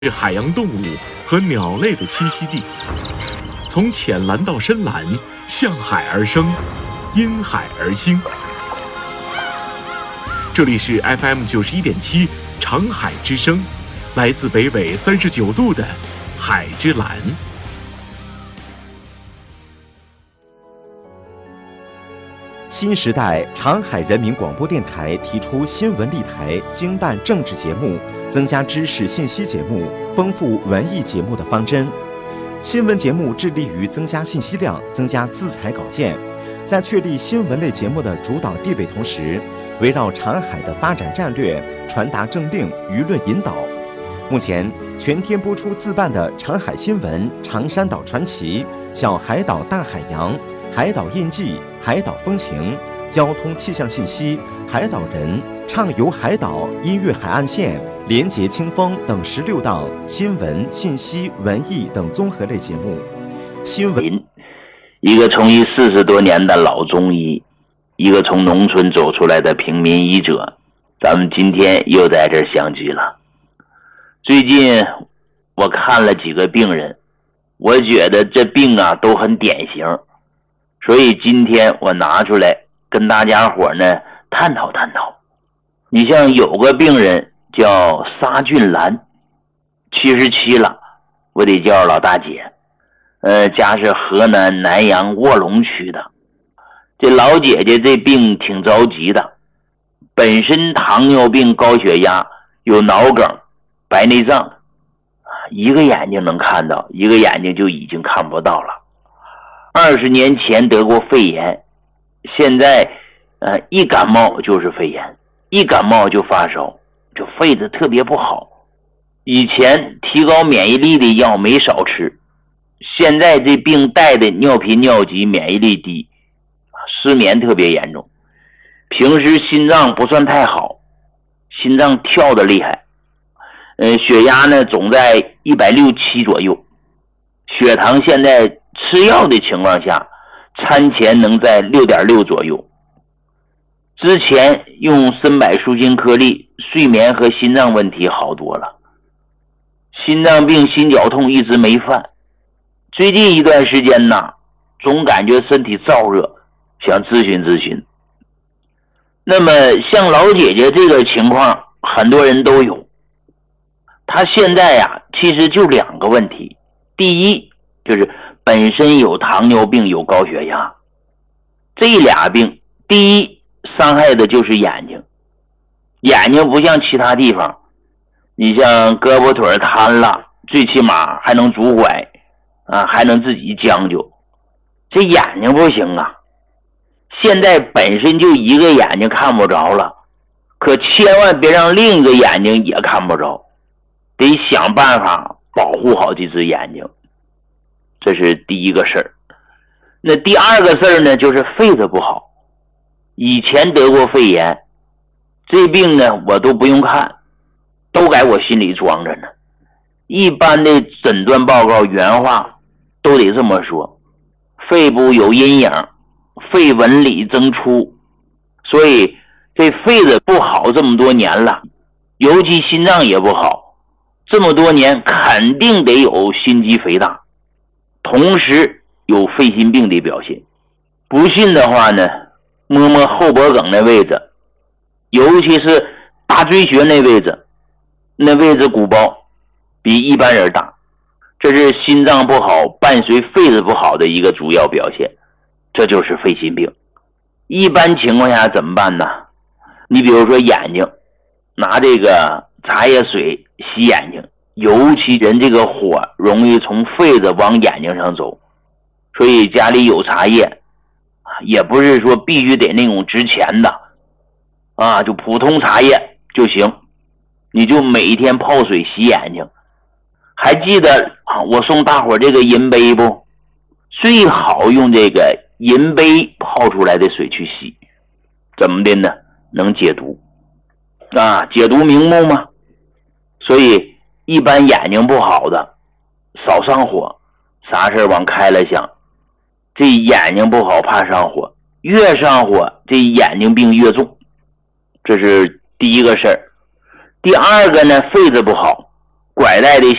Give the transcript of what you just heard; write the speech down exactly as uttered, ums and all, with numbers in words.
是海洋动物和鸟类的栖息地，从浅蓝到深蓝，向海而生，因海而兴。这里是 F M 九十一点七长海之声，来自北纬三十九度的海之蓝。 新时代长海人民广播电台提出新闻立台、精办政治节目、增加知识信息节目、丰富文艺节目的方针。新闻节目致力于增加信息量、增加自采稿件，在确立新闻类节目的主导地位同时，围绕长海的发展战略传达政令、舆论引导。目前全天播出自办的长海新闻、长山岛传奇、小海岛大海洋、海岛印记、海岛风情、交通气象信息、海岛人、畅游海岛、音乐海岸线、连结清风等十六档新闻、信息、文艺等综合类节目。新闻， 一个从医四十多年的老中医，一个从农村走出来的平民医者，咱们今天又在这儿相聚了。最近我看了几个病人，我觉得这病啊都很典型，所以今天我拿出来跟大家伙呢探讨探讨。你像有个病人叫沙俊兰，七十七了，我得叫老大姐，呃，家是河南南阳卧龙区的。这老姐姐这病挺着急的，本身糖尿病、高血压，有脑梗、白内障，一个眼睛能看到，一个眼睛就已经看不到了。二十年前得过肺炎，现在呃一感冒就是肺炎，一感冒就发烧，就肺子特别不好。以前提高免疫力的药没少吃，现在这病带的尿频尿急，免疫力低，失眠特别严重。平时心脏不算太好，心脏跳得厉害，呃血压呢总在一百六十七左右，血糖现在吃药的情况下，餐前能在 六点六 左右。之前用参柏舒心颗粒，睡眠和心脏问题好多了。心脏病、心绞痛一直没犯，最近一段时间呢，总感觉身体燥热，想咨询咨询。那么像老姐姐这个情况，很多人都有。她现在呀、啊，其实就两个问题。第一，就是本身有糖尿病、有高血压，这俩病，第一伤害的就是眼睛。眼睛不像其他地方，你像胳膊腿瘫了，最起码还能拄拐啊，还能自己将就。这眼睛不行啊，现在本身就一个眼睛看不着了，可千万别让另一个眼睛也看不着，得想办法保护好这只眼睛。这是第一个事儿。那第二个事儿呢，就是肺子不好。以前得过肺炎，这病呢我都不用看，都在我心里装着呢。一般的诊断报告原话都得这么说：肺部有阴影，肺纹理增粗。所以这肺子不好这么多年了，尤其心脏也不好，这么多年肯定得有心肌肥大，同时有肺心病的表现。不信的话呢，摸摸后脖梗那位置，尤其是大椎穴那位置，那位置鼓包比一般人大，这是心脏不好伴随肺子不好的一个主要表现，这就是肺心病。一般情况下怎么办呢？你比如说眼睛，拿这个茶叶水洗眼睛，尤其人这个火容易从肺子往眼睛上走，所以家里有茶叶，也不是说必须得那种值钱的啊，就普通茶叶就行，你就每天泡水洗眼睛。还记得啊，我送大伙这个银杯不？最好用这个银杯泡出来的水去洗，怎么的呢？能解毒啊，解毒明目嘛。所以一般眼睛不好的少上火，啥事往开了想，这眼睛不好怕上火，越上火这眼睛病越重，这是第一个事儿。第二个呢，肺子不好， 拐带的